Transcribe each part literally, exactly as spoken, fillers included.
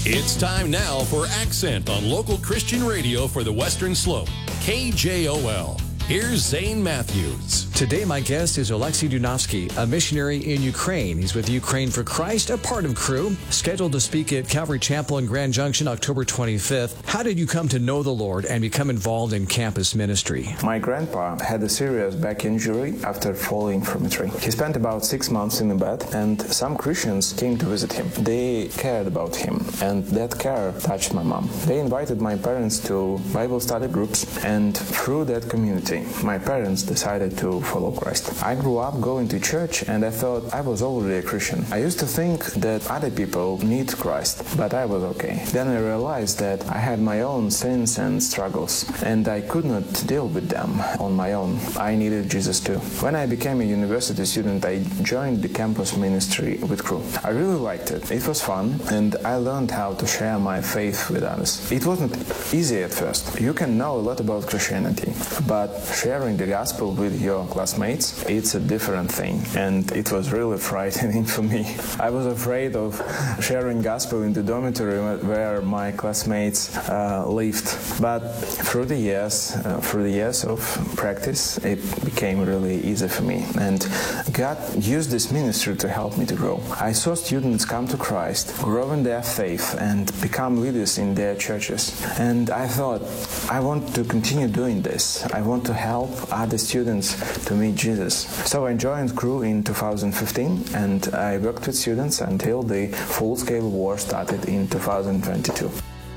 It's time now for Accent on local Christian radio for the Western Slope, K J O L. Here's Zane Matthews. Today, my guest is Oleksiy Dunovsky, a missionary in Ukraine. He's with Ukraine for Christ, a part of Cru, scheduled to speak at Calvary Chapel in Grand Junction October twenty-fifth. How did you come to know the Lord and become involved in campus ministry? My grandpa had a serious back injury after falling from a tree. He spent about six months in a bed, and some Christians came to visit him. They cared about him, and that care touched my mom. They invited my parents to Bible study groups, and through that community, my parents decided to follow Christ. I grew up going to church, and I thought I was already a Christian. I used to think that other people need Christ, but I was okay. Then I realized that I had my own sins and struggles, and I could not deal with them on my own. I needed Jesus too. When I became a university student, I joined the campus ministry with Cru. I really liked it. It was fun, and I learned how to share my faith with others. It wasn't easy at first. You can know a lot about Christianity, but sharing the gospel with your classmates, it's a different thing, and it was really frightening for me. I was afraid of sharing gospel in the dormitory where my classmates uh, lived, but through the years, uh, through the years of practice, it became really easy for me, and God used this ministry to help me to grow. I saw students come to Christ, grow in their faith, and become leaders in their churches, and I thought, I want to continue doing this. I want to help other students to meet Jesus. So I joined Cru in two thousand fifteen, and I worked with students until the full-scale war started in two thousand twenty-two.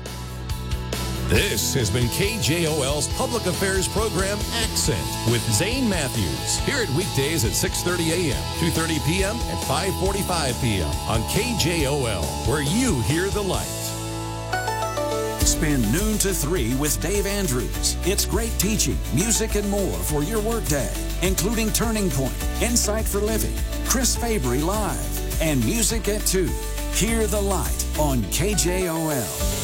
This has been K J O L's Public Affairs Program, Accent, with Zane Matthews. Hear it weekdays at six thirty a.m., two thirty p.m., and five forty-five p.m. on K J O L, where you hear the light. Spend noon to three with Dave Andrews. It's great teaching, music, and more for your workday, including Turning Point, Insight for Living, Chris Fabry Live, and Music at two. Hear the light on K J O L.